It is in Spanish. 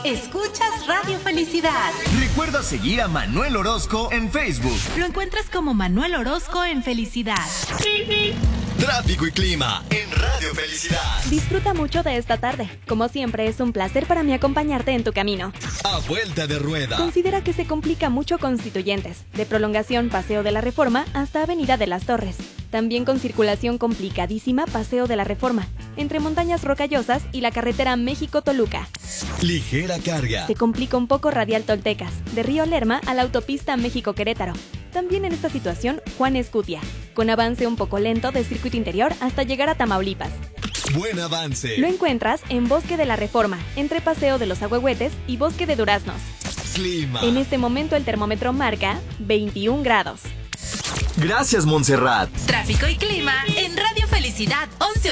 Escuchas Radio Felicidad. Recuerda seguir a Manuel Orozco en Facebook. Lo encuentras como Manuel Orozco en Felicidad. Tráfico y clima en Radio Felicidad. Disfruta mucho de esta tarde. Como siempre, es un placer para mí acompañarte en tu camino. A vuelta de rueda. Considera que se complica mucho Constituyentes, de prolongación Paseo de la Reforma hasta Avenida de las Torres. También con circulación complicadísima Paseo de la Reforma, entre Montañas Rocallosas y la carretera México-Toluca. Ligera carga. Se complica un poco Radial Toltecas, de Río Lerma a la autopista México-Querétaro. También en esta situación, Juan Escutia, con avance un poco lento de circuito interior hasta llegar a Tamaulipas. Buen avance. Lo encuentras en Bosque de la Reforma, entre Paseo de los Ahuehuetes y Bosque de Duraznos. Clima. En este momento el termómetro marca 21 grados. Gracias, Montserrat. Tráfico y clima en Radio Felicidad 11.